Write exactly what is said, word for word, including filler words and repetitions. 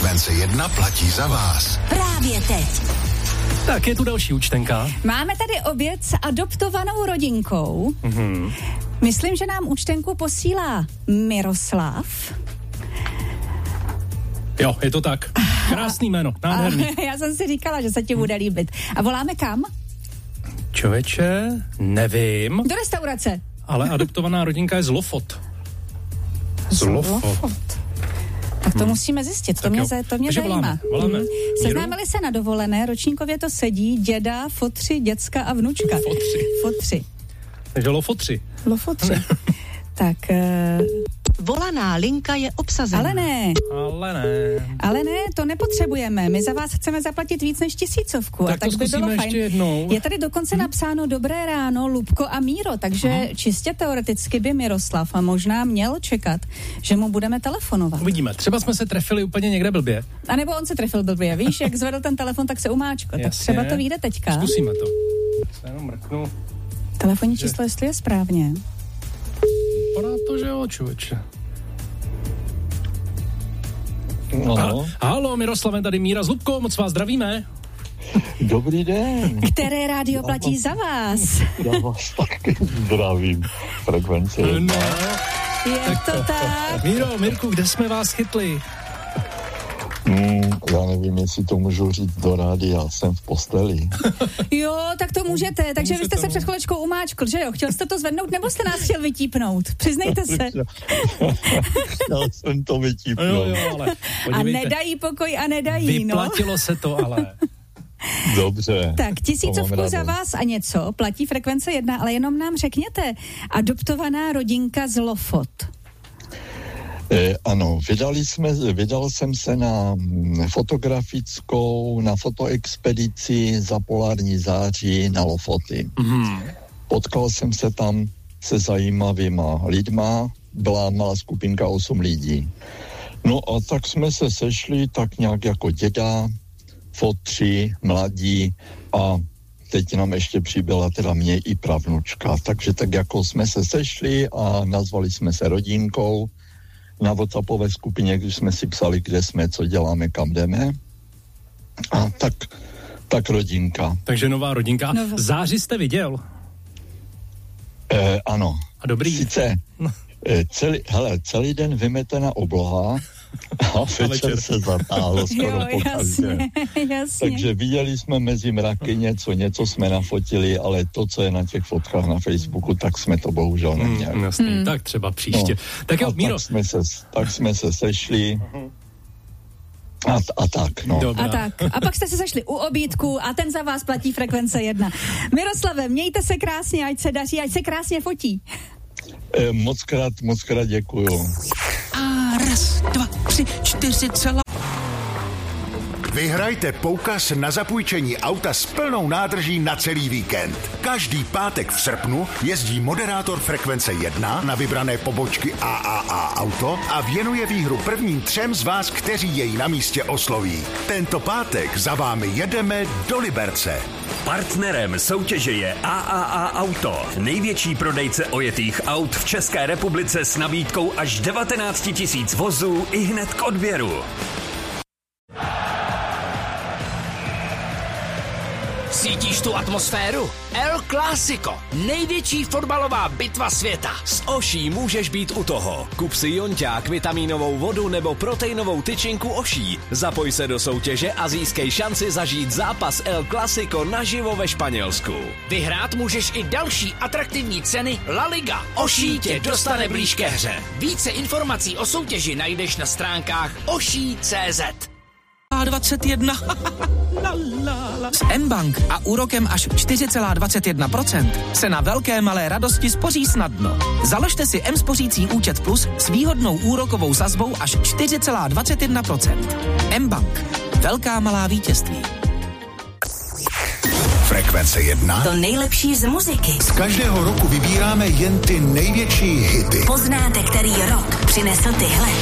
Frekvence jedna platí za vás. Právě teď. Tak je tu další účtenka. Máme tady oběd s adoptovanou rodinkou. Mhm. Myslím, že nám účtenku posílá Miroslav. Jo, je to tak. Krásný jméno, nádherný. A já jsem si říkala, že se ti bude líbit. A voláme kam? Čověče, nevím. Do restaurace. Ale adoptovaná rodinka je z Lofot. Z Lofot. Tak to hmm. musíme zjistit, to tak mě, jo. to mě Takže zajímá. voláme, voláme. Hmm. Seznámili se na dovolené, ročníkově to sedí, děda, fotři, děcka a vnučka. Fotři. Fotři. Takže Lofotři. Lofotři. Tak... Uh... Volaná linka je obsazená. Ale ne. Ale ne. Ale ne, to nepotřebujeme. My za vás chceme zaplatit víc než tisícovku. Tak a tak to by zkusíme bylo ještě fajn. jednou. Je tady dokonce hmm. napsáno Dobré ráno, Lubko a Míro, takže hmm. čistě teoreticky by Miroslav a možná měl čekat, že mu budeme telefonovat. Uvidíme, třeba jsme se trefili úplně někde blbě. A nebo on se trefil blbě, víš, jak zvedl ten telefon, tak se umáčko. Tak třeba to vyjde teďka. Zkusíme to. Se jenom mrknu. Telefonní že... číslo, jestli je správně. Vypadá to, že jo, člověče. No. A, halo, Miroslave, tady Míra s Lubkou, moc vás zdravíme. Dobrý den. Které rádio já platí vás, za vás? Já vás taky zdravím. Frekvence jedna. No. Je tak to tak. Míro, Mirku, kde jsme vás chytli? Mm, já nevím, jestli to můžu říct do rádia, jsem v posteli. Jo, tak to můžete, takže můžete, vy jste se no. před chvilečkou umáčkl, že jo? Chtěl jste to zvednout, nebo jste nás chtěl vytípnout? Přiznejte se. Chtěl jsem to vytípnout. Jo, jo, ale a nedají pokoj a nedají, vyplatilo no. se to, ale... Dobře. Tak tisícovku za vás a něco, platí Frekvence jedna, ale jenom nám řekněte, adoptovaná rodinka z Lofot. Eh, ano, vydali jsme, vydal jsem se na fotografickou, na fotoexpedici za polární září na Lofoty. Mm. Potkal jsem se tam se zajímavýma lidma, byla malá skupinka osm lidí. No a tak jsme se sešli tak nějak jako děda, fotři, mladí a teď nám ještě přibyla teda mě i pravnučka. Takže tak jako jsme se sešli a nazvali jsme se rodinkou. Na WhatsAppové skupině, když jsme si psali, kde jsme, co děláme, kam jdeme. A tak, tak rodinka. Takže nová rodinka. Nová. Září jste viděl? Eh, ano. A dobrý. Sice eh, celý, hele, celý den vymetená obloha a večer, večer se zatáhlo skoro jo, po každé. Jasně. Takže viděli jsme mezi mraky něco, něco jsme nafotili, ale to, co je na těch fotkách na Facebooku, tak jsme to bohužel neměli. Hmm, jasný, hmm. Tak třeba příště. No, tak jo, Míro. Tak jsme se, tak jsme se sešli. A, a tak, no. Dobrá. A tak. A pak jste se sešli u obídku a ten za vás platí Frekvence jedna. Miroslave, mějte se krásně, ať se daří, ať se krásně fotí. E, moc krát, moc krát děkuju. A raz, dva, tři, čtyři, celá... Vyhrajte poukaz na zapůjčení auta s plnou nádrží na celý víkend. Každý pátek v srpnu jezdí moderátor Frekvence jedna na vybrané pobočky A A A Auto a věnuje výhru prvním třem z vás, kteří jej na místě osloví. Tento pátek za vámi jedeme do Liberce. Partnerem soutěže je A A A Auto, největší prodejce ojetých aut v České republice s nabídkou až devatenáct tisíc vozů i hned k odběru. Cítíš tu atmosféru? El Clásico, největší fotbalová bitva světa. S Oší můžeš být u toho. Kup si jonťák, vitamínovou vodu nebo proteinovou tyčinku Oší. Zapoj se do soutěže a získej šanci zažít zápas El Clásico naživo ve Španělsku. Vyhrát můžeš i další atraktivní ceny La Liga. Oší tě dostane blíž ke hře. Více informací o soutěži najdeš na stránkách oší tečka cé zet. dvacet jedna la, la, la. S mBank a úrokem až čtyři celá dvacet jedna procenta se na velké malé radosti spoří snadno. Založte si mSpořící účet Plus s výhodnou úrokovou sazbou až čtyři celá dvacet jedna procenta. mBank. Velká malá vítězství. Frekvence jedna. To nejlepší z muziky. Z každého roku vybíráme jen ty největší hity. Poznáte, který rok přinesl tyhle.